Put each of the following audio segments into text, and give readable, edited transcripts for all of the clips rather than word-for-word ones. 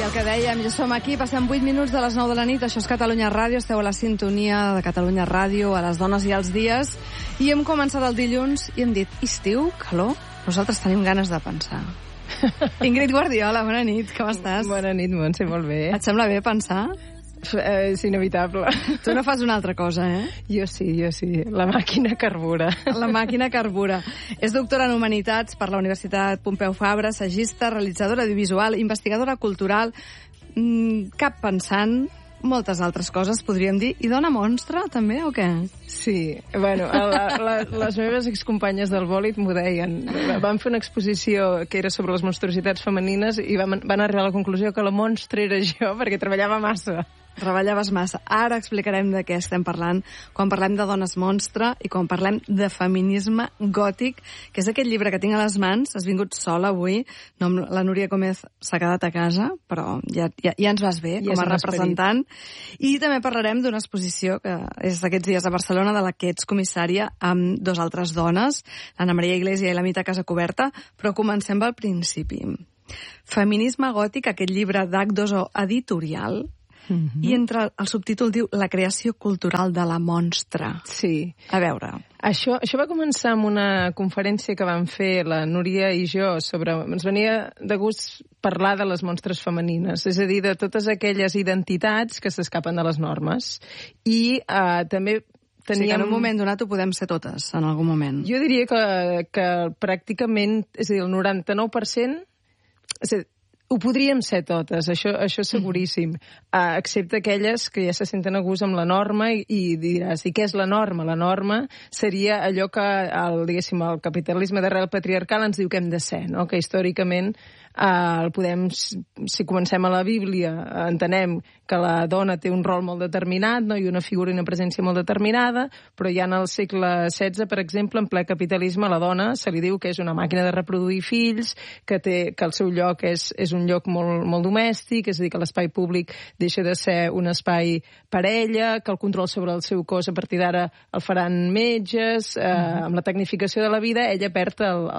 I el que dèiem, ja som aquí, passem 8 minuts de les 9 de la nit, això és Catalunya Ràdio, esteu a la sintonia de Catalunya Ràdio, a les dones i als dies, i hem començat el dilluns i hem dit, estiu, calor, nosaltres tenim ganes de pensar. Ingrid Guardiola, bona nit, com estàs? Bona nit, Montse, molt bé. Et sembla bé pensar? És inevitable. Tu no fas una altra cosa, eh? Jo sí. La màquina carbura. La màquina carbura. És doctora en Humanitats per la Universitat Pompeu Fabra, assagista, realitzadora audiovisual, investigadora cultural, cap pensant, moltes altres coses, podríem dir. I dona monstre, també, o què? Sí. Bueno, les meves excompanyes del bòlit m'ho deien. Vam fer una exposició que era sobre les monstruositats femenines i van arribar a la conclusió que la monstre era jo, perquè treballava massa. Treballaves massa. Ara explicarem de què estem parlant quan parlem de dones monstre i quan parlem de feminisme gòtic, que és aquest llibre que tinc a les mans. Has vingut sola avui. No, la Núria Gómez s'ha quedat a casa, però ja ens vas bé com a representant. I també parlarem d'una exposició que és d'aquests dies a Barcelona, de la que ets comissària amb dos altres dones, l'Anna Maria Iglesia i la Mita Casacoberta, però comencem pel principi. Feminisme gòtic, aquest llibre d'H2O editorial, i entre el subtítol diu La creació cultural de la monstra. Sí. A veure. Això va començar amb una conferència que vam fer la Núria i jo sobre... Ens venia de gust parlar de les monstres femenines, és a dir, de totes aquelles identitats que s'escapen de les normes. I també teníem... Sí, que en un moment donat ho podem ser totes, en algun moment. Jo diria que pràcticament, és a dir, el 99%... És a dir, ho podríem ser totes, això seguríssim, excepte aquelles que ja se senten a gust amb la norma i diràs, i què és la norma? La norma seria allò que, diguéssim, el capitalisme d'arrel patriarcal ens diu que hem de ser, no? Que històricament si comencem a la Bíblia, entenem que la dona té un rol molt determinat, no? I una figura i una presència molt determinada, però ja en el segle XVI, per exemple, en ple capitalisme, a la dona se li diu que és una màquina de reproduir fills, que el seu lloc és un lloc molt, molt domèstic, és a dir, que l'espai públic deixa de ser un espai per ella, que el control sobre el seu cos a partir d'ara el faran metges, amb la tecnificació de la vida ella perd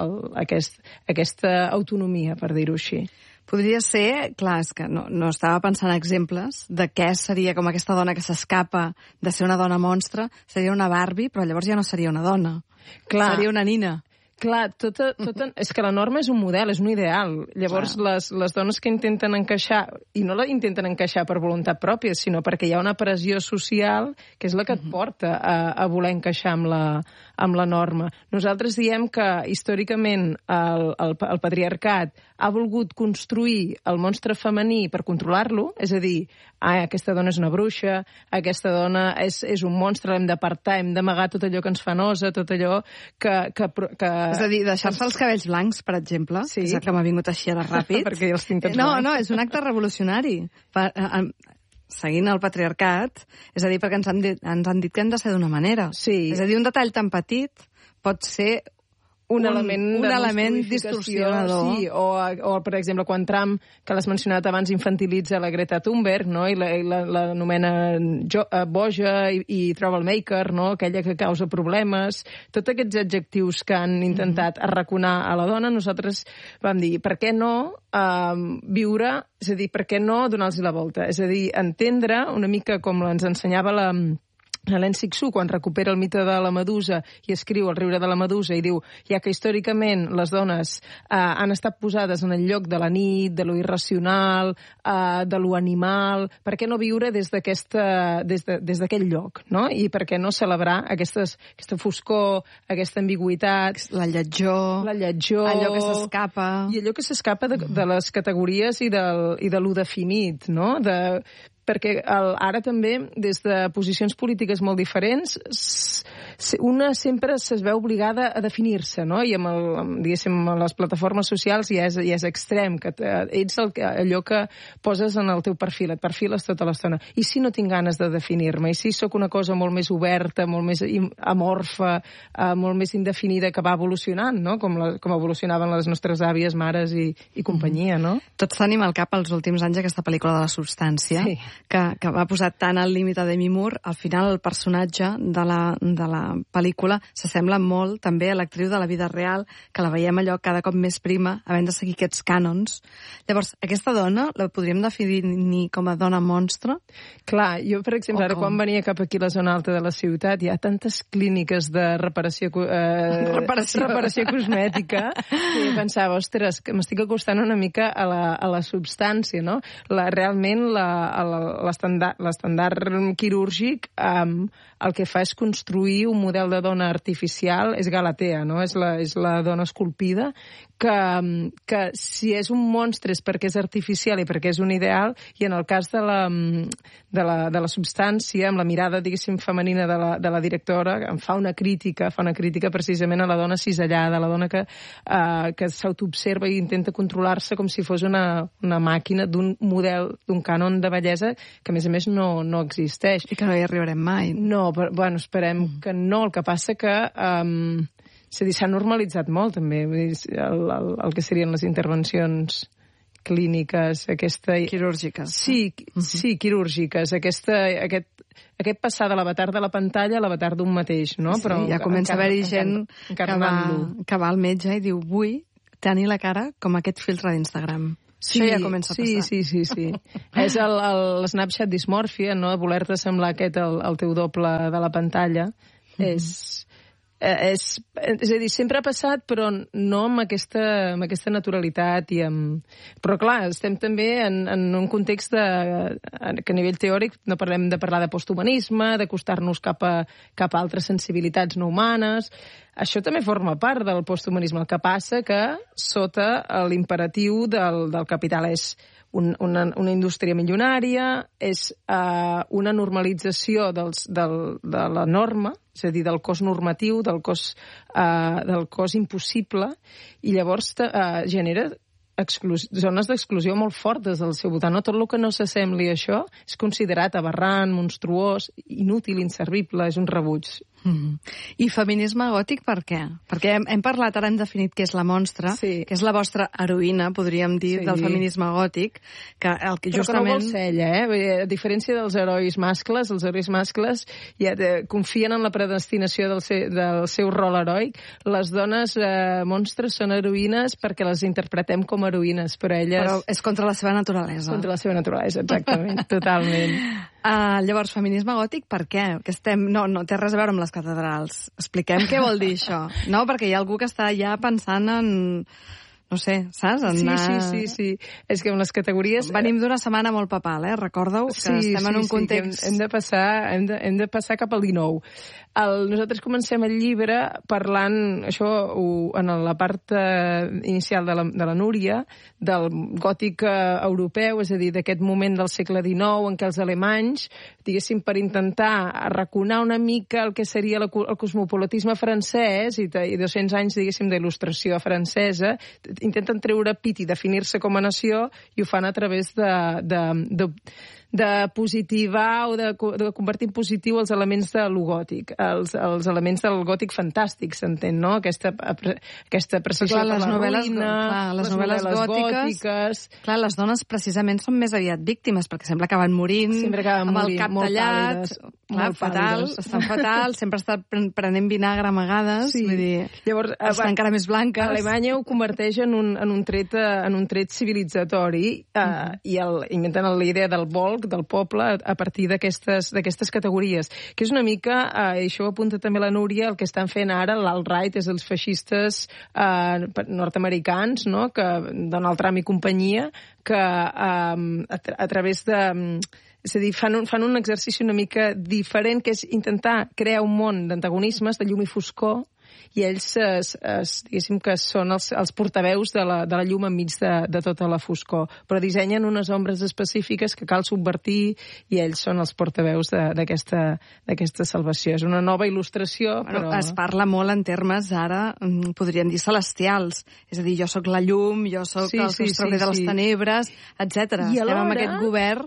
aquesta autonomia, per dir-ho així. Podria ser, clar, és que no estava pensant exemples de què seria com aquesta dona que s'escapa de ser una dona monstre, seria una Barbie, però llavors ja no seria una dona. Clar. Seria una nina. Clar, és que la norma és un model, és un ideal. Llavors, les dones que intenten encaixar, i no la intenten encaixar per voluntat pròpia, sinó perquè hi ha una pressió social que és la que et porta a voler encaixar amb la norma. Nosaltres diem que, històricament, el patriarcat ha volgut construir el monstre femení per controlar-lo, és a dir, aquesta dona és una bruixa, aquesta dona és un monstre, l'hem d'apartar, hem d'amagar tot allò que ens fa nosa, tot allò que... És a dir, deixar-se els cabells blancs, per exemple, sí. És el que m'ha vingut així ara ràpid. Perquè els tinc tots blancs. No, és un acte revolucionari. Seguint el patriarcat, és a dir, perquè ens han dit que hem de ser d'una manera. Sí. És a dir, un detall tan petit pot ser un element distorsionador. Sí, o, per exemple, quan Trump, que l'has mencionat abans, infantilitza la Greta Thunberg, no? I l'anomena boja i troublemaker, no? Aquella que causa problemes. Tots aquests adjectius que han intentat arraconar a la dona, nosaltres vam dir, per què no viure, és a dir, per què no donar-los la volta? És a dir, entendre una mica com ens ensenyava Hélène Cixous, quan recupera el mite de la medusa i escriu El riure de la medusa i diu, ja que històricament les dones han estat posades en el lloc de la nit, de lo irracional, de lo animal, per què no viure des d'aquell lloc, no? I per què no celebrar aquesta foscor, aquesta ambigüitat... La lletjor... Allò que s'escapa... I allò que s'escapa de les categories i de lo definit, no? Perquè ara també, des de posicions polítiques molt diferents, una sempre es veu obligada a definir-se, no? I diguéssim, les plataformes socials ja és extrem, que ets allò que poses en el teu perfil, et perfiles tota l'estona. I si no tinc ganes de definir-me? I si sóc una cosa molt més oberta, molt més amorfa, molt més indefinida, que va evolucionant, no? Com evolucionaven les nostres àvies, mares i companyia, no? Tots tenim al cap els últims anys aquesta pel·lícula de La substància. Sí. que va posar tant al límit a Demi Moore, al final el personatge de la pel·lícula s'assembla molt també a l'actriu de la vida real, que la veiem allò cada cop més prima, havent de seguir aquests cànons. Llavors, aquesta dona la podríem definir com a dona monstre? Clar, jo, per exemple, ara quan venia cap aquí a la zona alta de la ciutat, hi ha tantes clíniques de reparació cosmètica que pensava, ostres, que m'estic acostant una mica a la substància, no? Realment l'estandard quirúrgic el que fa és construir un model de dona artificial, és Galatea, no? És la dona esculpida, que si és un monstre és perquè és artificial i perquè és un ideal, i en el cas de la substància, amb la mirada, diguéssim, femenina de la directora, em fa una crítica precisament a la dona cisellada, a la dona que s'autoobserva i intenta controlar-se com si fos una màquina d'un model, d'un cànon de bellesa que, a més, no existeix. I que no hi arribarem mai. No, però, bueno, esperem que no. El que passa que s'ha normalitzat molt, també, el que serien les intervencions clíniques, quirúrgiques. Sí, quirúrgiques. Aquest passar de l'avatar de la pantalla a l'avatar d'un mateix, no? Sí, però ja comença a haver-hi gent que va al metge i diu, vull tenir la cara com aquest filtre d'Instagram. Sí, això ja comença a passar. Sí. És l'Snapchat dismòrfia, no? Voler-te semblar el teu doble de la pantalla. És a dir, sempre ha passat, però no amb aquesta naturalitat. Però, clar, estem també en un context que a nivell teòric no parlem de parlar de posthumanisme, d'acostar-nos cap a altres sensibilitats no humanes. Això també forma part del posthumanisme. El que passa que, sota l'imperatiu del capital, és una indústria milionària, és una normalització de la norma, és a dir, del cos normatiu, del cos impossible, i llavors genera zones d'exclusió molt fortes del seu voltant. No? Tot el que no s'assembli a això és considerat aberrant, monstruós, inútil, inservible, és un rebuig. I feminisme gòtic per què? Perquè hem parlat, ara hem definit què és la monstra, que és la vostra heroïna, podríem dir, del feminisme gòtic, que justament... Però que no vol ser ella, A diferència dels herois mascles, els herois mascles ja confien en la predestinació del seu rol heroic. Les dones monstres són heroïnes perquè les interpretem com a heroïnes, però elles... Però és contra la seva naturalesa. Contra la seva naturalesa, exactament, totalment. Llavors, feminisme gòtic, per què? No té res a veure amb les catedrals. Expliquem què vol dir això. No, perquè hi ha algú que està ja pensant en... No sé, saps? Sí. És que amb les categories... Venim d'una setmana molt papal, Recordeu que estem en un context... Sí, hem de passar cap al 19. Nosaltres comencem el llibre parlant, això en la part inicial de la Núria, del gòtic europeu, és a dir, d'aquest moment del segle XIX en què els alemanys, diguéssim, per intentar arraconar una mica el que seria el cosmopolitisme francès i 200 anys, diguéssim, d'il·lustració francesa, intenten treure pit i definir-se com a nació, i ho fan a través de positivar o de convertir en positiu els elements de lo gòtic, els elements del gòtic fantàstic, s'entén, no? Aquesta precisió per l'heroïna, les novel·les gòtiques... Clar, les dones precisament són més aviat víctimes, perquè sembla que van morint, amb el cap tallat, estan fatals, sempre estan prenent vinagre amagades, vull dir, llavors estan encara més blanques. Alemanya ho converteix en un tret civilitzatori i inventen la idea del volc, del poble, a partir d'aquestes categories, que és una mica, i això ho apunta també la Núria, el que estan fent ara l'alt-right, és els feixistes nord-americans, no? Que Donald Trump i companyia, que a través de... És a dir, fan un exercici una mica diferent, que és intentar crear un món d'antagonismes, de llum i foscor, i ells, diguéssim que són els portaveus de la llum enmig de tota la foscor, però dissenyen unes ombres específiques que cal subvertir, i ells són els portaveus d'aquesta salvació. És una nova il·lustració, però... Es parla molt en termes, ara, podríem dir, celestials. És a dir, jo sóc la llum, jo sóc el que us trauré de les tenebres, etc. Estem amb aquest govern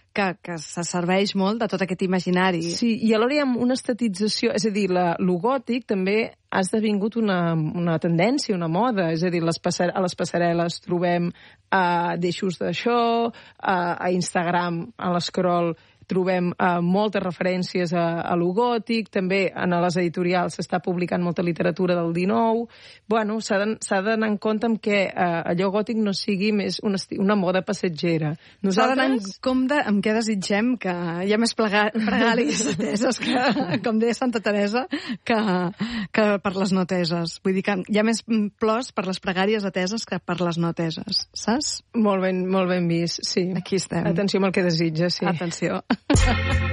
que se serveix molt de tot aquest imaginari. Sí, i alhora hi ha una estatització, és a dir, lo gòtic també ha esdevingut una tendència, una moda, és a dir, a les passarel·les trobem deixos d'això, a Instagram, a l'escroll, trobem moltes referències a lo gòtic, també en les editorials s'està publicant molta literatura del 19. Bueno, s'ha d'anar en compte amb que allò gòtic no sigui més una moda passatgera. S'ha d'anar en compte amb què desitgem, que hi ha més pregàries ateses, com deia Santa Teresa, que per les no ateses. Vull dir que hi ha més plors per les pregàries ateses que per les no ateses, saps? Molt ben vist, sí. Aquí estem. Atenció amb el que desitja, sí. Atenció.